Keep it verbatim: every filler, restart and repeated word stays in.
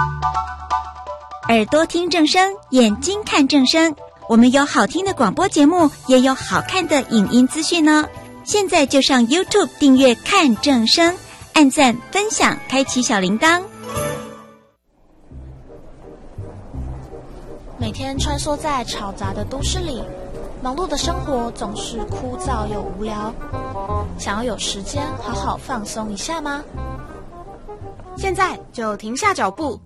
耳朵听正声，眼睛看正声。我们有好听的广播节目，也有好看的影音资讯呢。现在就上 YouTube 订阅看正声，按赞分享，开启小铃铛。 每天穿梭在嘈杂的都市里，忙碌的生活总是枯燥又无聊。想要有时间好好放松一下吗？ 现在就停下脚步，